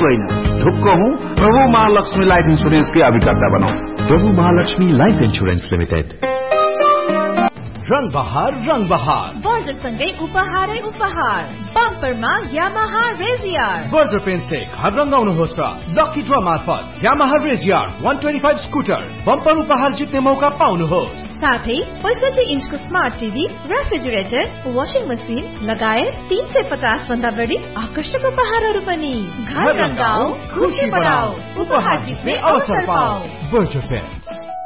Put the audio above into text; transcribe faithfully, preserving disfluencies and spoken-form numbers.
मात्र होइन, ढुक्क हूँ प्रभु महालक्ष्मी लाइफ इन्सुरेन्सकै अभिकर्ता बनौं। प्रभु महालक्ष्मी लाइफ इन्सुरेन्स लिमिटेड। रंग बहार रंग बहार बर्जर सँगै उपहारै उपहार। बम्परमा यामाहा रेजियर। बर्जर पेन से घर रंगाउनुहोस् र लकी ड्र मार्फत यामाहा रेजियर एक सौ पच्चीस स्कुटर बम्पर उपहार जित्ने मौका पाउनुहोस्। साथै पैंसठी इन्चको smart TV, refrigerator, washing machine लगायत तीन सय पचास भन्दा बढी आकर्षक उपहारहरू पनि। घर रंगाऊ, खुशी बढाऊ, उपहार जित्ने अवसर पाऊ। Berger pain.